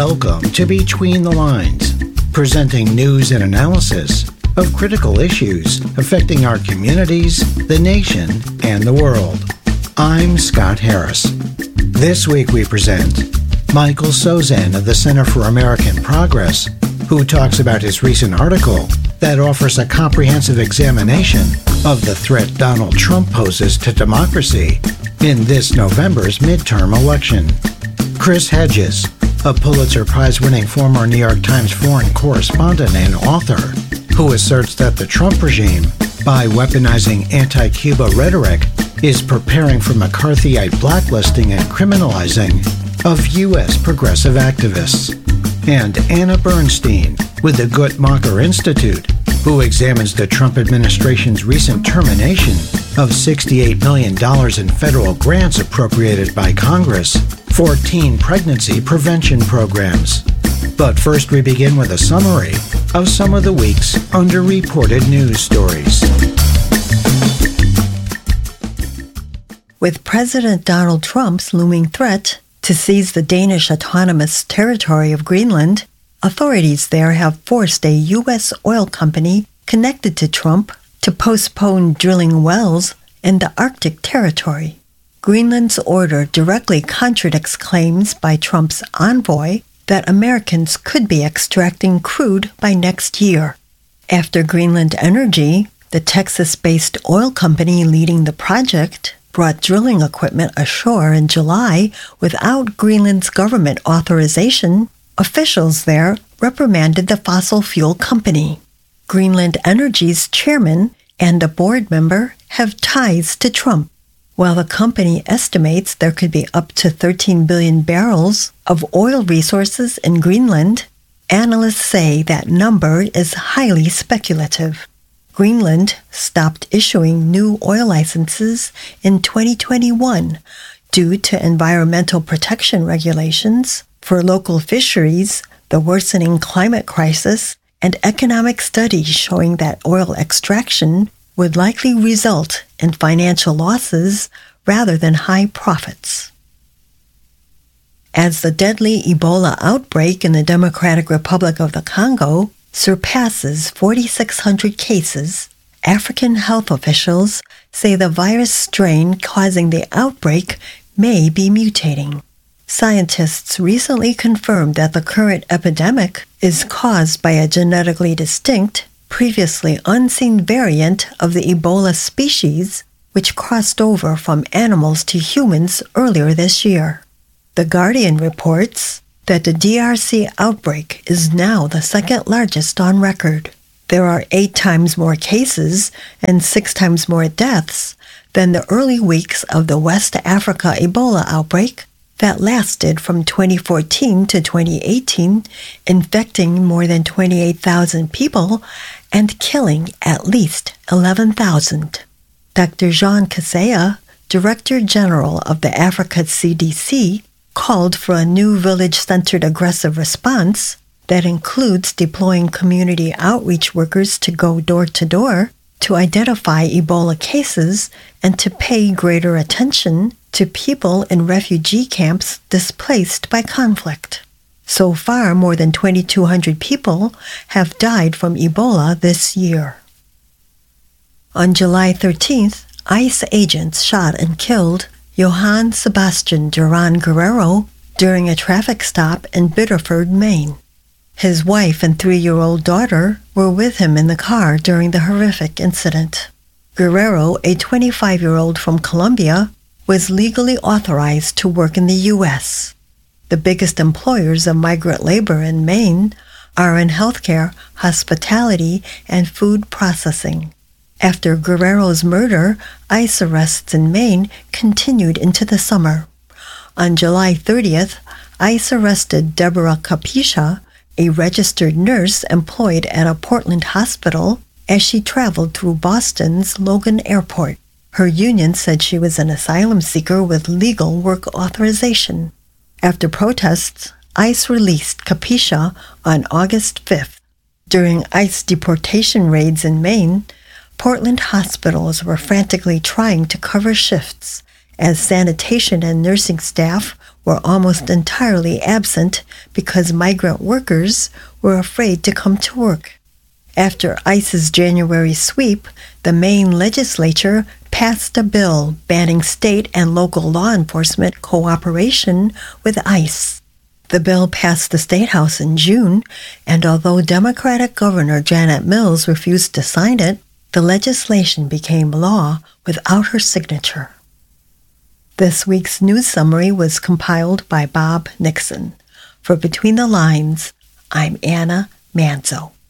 Welcome to Between the Lines, presenting news and analysis of critical issues affecting our communities, the nation, and the world. I'm Scott Harris. This week we present Michael Sozan of the Center for American Progress, who talks about his recent article that offers a comprehensive examination of the threat Donald Trump poses to democracy in this November's midterm election. Chris Hedges, a Pulitzer Prize-winning former New York Times foreign correspondent and author, who asserts that the Trump regime, by weaponizing anti-Cuba rhetoric, is preparing for McCarthyite blacklisting and criminalizing of U.S. progressive activists. And Anna Bernstein, with the Guttmacher Institute, who examines the Trump administration's recent termination of $68 million in federal grants appropriated by Congress for teen pregnancy prevention programs. But first we begin with a summary of some of the week's underreported news stories. With President Donald Trump's looming threat to seize the Danish autonomous territory of Greenland, authorities there have forced a U.S. oil company connected to Trump to postpone drilling wells in the Arctic territory. Greenland's order directly contradicts claims by Trump's envoy that Americans could be extracting crude by next year. After Greenland Energy, the Texas-based oil company leading the project, brought drilling equipment ashore in July without Greenland's government authorization, officials there reprimanded the fossil fuel company. Greenland Energy's chairman and a board member have ties to Trump. While the company estimates there could be up to 13 billion barrels of oil resources in Greenland, analysts say that number is highly speculative. Greenland stopped issuing new oil licenses in 2021 due to environmental protection regulations for local fisheries, the worsening climate crisis, and economic studies showing that oil extraction would likely result in financial losses rather than high profits. As the deadly Ebola outbreak in the Democratic Republic of the Congo surpasses 4,600 cases, African health officials say the virus strain causing the outbreak may be mutating. Scientists recently confirmed that the current epidemic is caused by a genetically distinct, previously unseen variant of the Ebola species, which crossed over from animals to humans earlier this year. The Guardian reports that the DRC outbreak is now the second largest on record. There are 8 times more cases and 6 times more deaths than the early weeks of the West Africa Ebola outbreak that lasted from 2014 to 2018, infecting more than 28,000 people and killing at least 11,000. Dr. Jean Kaseya, Director General of the Africa CDC, called for a new village-centered aggressive response that includes deploying community outreach workers to go door to door to identify Ebola cases and to pay greater attention to people in refugee camps displaced by conflict. So far, more than 2,200 people have died from Ebola this year. On July 13th, ICE agents shot and killed Johann Sebastian Duran Guerrero during a traffic stop in Biddeford, Maine. His wife and 3-year-old daughter were with him in the car during the horrific incident. Guerrero, a 25-year-old from Colombia, was legally authorized to work in the U.S. The biggest employers of migrant labor in Maine are in healthcare, hospitality, and food processing. After Guerrero's murder, ICE arrests in Maine continued into the summer. On July 30th, ICE arrested Deborah Capisha, a registered nurse employed at a Portland hospital, as she traveled through Boston's Logan Airport. Her union said she was an asylum seeker with legal work authorization. After protests, ICE released Capisha on August 5th. During ICE deportation raids in Maine, Portland hospitals were frantically trying to cover shifts as sanitation and nursing staff were almost entirely absent because migrant workers were afraid to come to work. After ICE's January sweep, the Maine legislature passed a bill banning state and local law enforcement cooperation with ICE. The bill passed the State House in June, and although Democratic Governor Janet Mills refused to sign it, the legislation became law without her signature. This week's news summary was compiled by Bob Nixon. For Between the Lines, I'm Anna Manzo.